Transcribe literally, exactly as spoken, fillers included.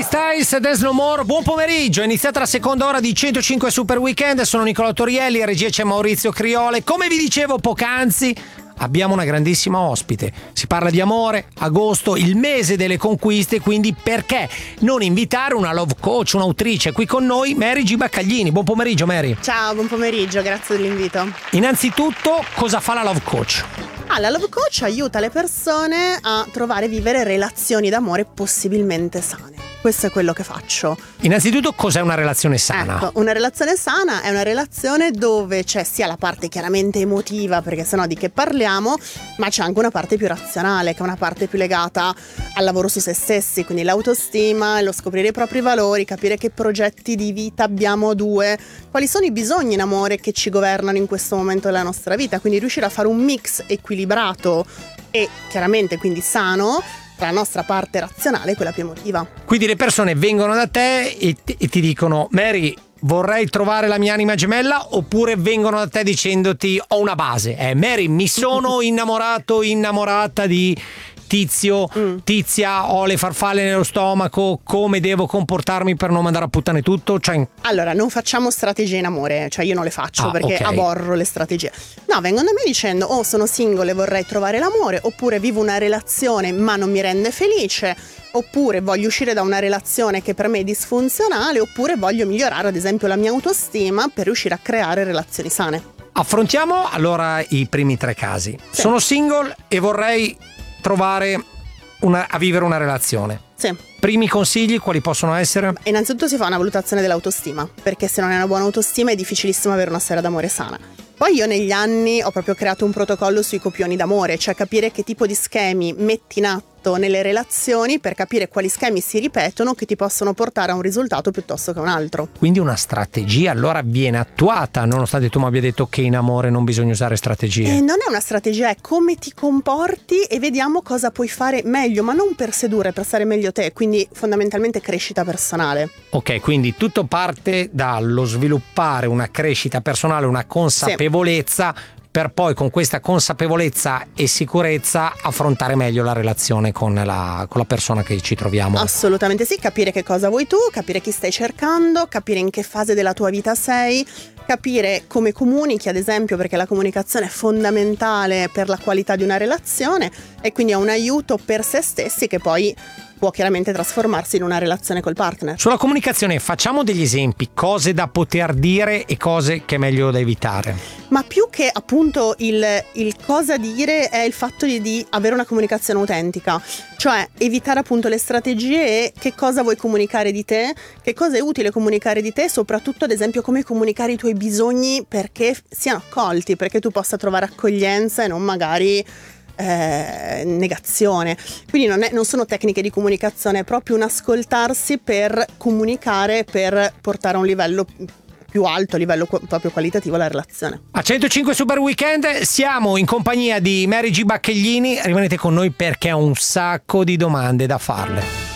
Styles, Dance No More, buon pomeriggio, è iniziata la seconda ora di centocinque Super Weekend, sono Nicolò Torielli, in regia c'è Maurizio Criole. Come vi dicevo poc'anzi, abbiamo una grandissima ospite, si parla di amore, agosto, il mese delle conquiste, quindi perché non invitare una love coach, un'autrice qui con noi, Mary G. Baccaglini. Buon pomeriggio Mary. Ciao, buon pomeriggio, grazie dell'invito. Innanzitutto, cosa fa la love coach? Ah, la love coach aiuta le persone a trovare e vivere relazioni d'amore possibilmente sane. Questo è quello che faccio. Innanzitutto, cos'è una relazione sana? Ecco, una relazione sana è una relazione dove c'è sia la parte chiaramente emotiva, perché sennò di che parliamo, ma c'è anche una parte più razionale, che è una parte più legata al lavoro su se stessi, quindi l'autostima, lo scoprire i propri valori, capire che progetti di vita abbiamo due, quali sono i bisogni in amore che ci governano in questo momento della nostra vita, quindi riuscire a fare un mix equilibrato e chiaramente quindi sano tra la nostra parte razionale e quella più emotiva. Quindi le persone vengono da te e ti, e ti dicono: Mary, vorrei trovare la mia anima gemella, oppure vengono da te dicendoti: ho una base, eh, Mary, mi sono innamorato, innamorata di Tizio, mm. Tizia, ho le farfalle nello stomaco, come devo comportarmi per non mandare a puttane tutto? Cioè... Allora, non facciamo strategie in amore, cioè io non le faccio ah, perché okay. aborro le strategie. No, vengono da me dicendo: oh, sono single e vorrei trovare l'amore, oppure vivo una relazione ma non mi rende felice, oppure voglio uscire da una relazione che per me è disfunzionale, oppure voglio migliorare ad esempio la mia autostima per riuscire a creare relazioni sane. Affrontiamo allora i primi tre casi. Sì. Sono single e vorrei trovare una, a vivere una relazione. Sì. Primi consigli quali possono essere? Innanzitutto si fa una valutazione dell'autostima, perché se non hai una buona autostima è difficilissimo avere una storia d'amore sana. Poi io negli anni ho proprio creato un protocollo sui copioni d'amore, cioè capire che tipo di schemi metti in atto nelle relazioni per capire quali schemi si ripetono che ti possono portare a un risultato piuttosto che a un altro. Quindi una strategia allora viene attuata, nonostante tu mi abbia detto che in amore non bisogna usare strategie. E non è una strategia, è come ti comporti e vediamo cosa puoi fare meglio, ma non per sedurre, per stare meglio te, quindi fondamentalmente crescita personale. Ok, quindi tutto parte dallo sviluppare una crescita personale, una consapevolezza, sì, per poi con questa consapevolezza e sicurezza affrontare meglio la relazione con la, con la persona che ci troviamo. Assolutamente sì, capire che cosa vuoi tu, capire chi stai cercando, capire in che fase della tua vita sei, capire come comunichi ad esempio, perché la comunicazione è fondamentale per la qualità di una relazione e quindi è un aiuto per se stessi che poi può chiaramente trasformarsi in una relazione col partner. Sulla comunicazione facciamo degli esempi, cose da poter dire e cose che è meglio da evitare. Ma più che appunto il, il cosa dire è il fatto di, di avere una comunicazione autentica, cioè evitare appunto le strategie e che cosa vuoi comunicare di te, che cosa è utile comunicare di te, soprattutto ad esempio come comunicare i tuoi bisogni perché siano accolti, perché tu possa trovare accoglienza e non magari Eh, negazione. Quindi non, è, non sono tecniche di comunicazione, è proprio un ascoltarsi per comunicare, per portare a un livello più alto, a livello proprio qualitativo la relazione. A centocinque Super Weekend siamo in compagnia di Mary G. Baccaglini, rimanete con noi perché ho un sacco di domande da farle.